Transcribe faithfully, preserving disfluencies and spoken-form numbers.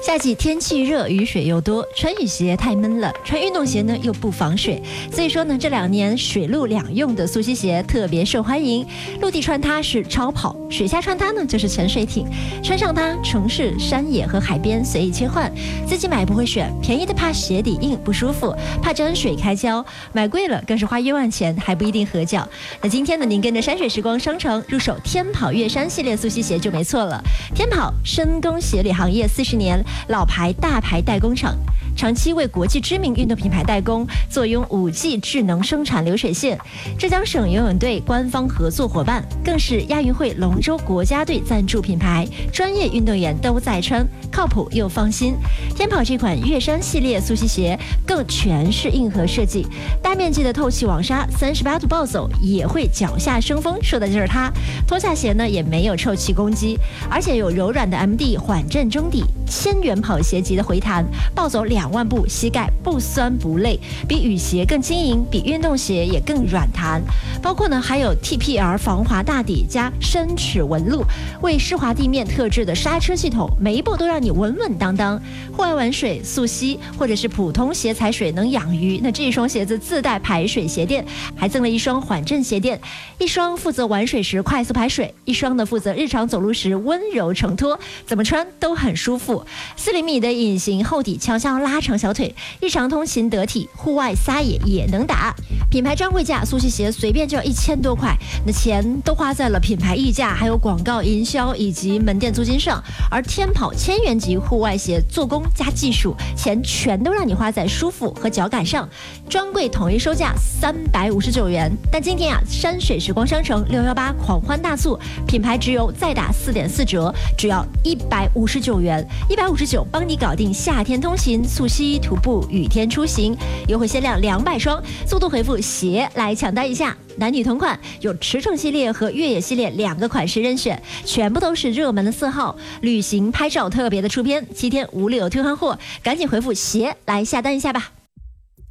夏季天气热，雨水又多，穿雨鞋太闷了，穿运动鞋呢又不防水，所以说呢，这两年水陆两用的速吸鞋特别受欢迎。陆地穿它是超跑，水下穿它呢就是潜水艇。穿上它，城市、山野和海边随意切换。自己买不会选，便宜的怕鞋底硬不舒服，怕沾水开胶；买贵了更是花冤枉钱，还不一定合脚。那今天呢，您跟着山水时光商城入手天跑月山系列速吸鞋就没错了。天跑深耕鞋履行业四十年。老牌大牌代工厂，长期为国际知名运动品牌代工，坐拥五 G 智能生产流水线。浙江省游泳队官方合作伙伴，更是亚运会龙舟国家队赞助品牌，专业运动员都在穿，靠谱又放心。天跑这款月山系列速吸鞋更全是硬核设计，大面积的透气网纱，三十八度暴走也会脚下生风，说的就是它。脱下鞋呢也没有臭气攻击，而且有柔软的 M D 缓震中底，千元跑鞋级的回弹，暴走两万步膝盖不酸不累，比雨鞋更轻盈，比运动鞋也更软弹。包括呢还有 T P R 防滑大底加深齿纹路，为湿滑地面特制的刹车系统，每一步都让你稳稳当当。户外玩水、速吸或者是普通鞋踩水能养鱼，那这一双鞋子自带排水鞋垫，还赠了一双缓震鞋垫，一双负责玩水时快速排水，一双呢负责日常走路时温柔承托，怎么穿都很舒服。四厘米的隐形厚底悄悄拉长小腿，日常通勤得体，户外撒野也能打。品牌专柜价速吸鞋随便就要一千多块，那钱都花在了品牌溢价、还有广告营销以及门店租金上。而天跑千元级户外鞋做工加技术，钱全都让你花在舒服和脚感上。专柜统一售价三百五十九元，但今天啊，山水时光商城六一八狂欢大促，品牌直邮再打四点四折，只要一百五十九元。一百五十九帮你搞定夏天通勤、速吸、徒步、雨天出行，优惠限量两百双，速度回复鞋来抢单一下。男女同款，有驰骋系列和越野系列两个款式任选，全部都是热门的色号，旅行拍照特别的出片，七天无理由退换货，赶紧回复鞋来下单一下吧。